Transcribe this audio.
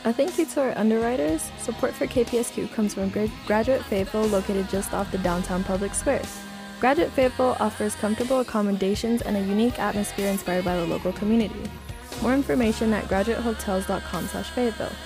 A thank you to our underwriters. Support for KPSQ comes from Graduate Fayetteville, located just off the downtown public square. Graduate Fayetteville offers comfortable accommodations and a unique atmosphere inspired by the local community. More information at graduatehotels.com/Fayetteville.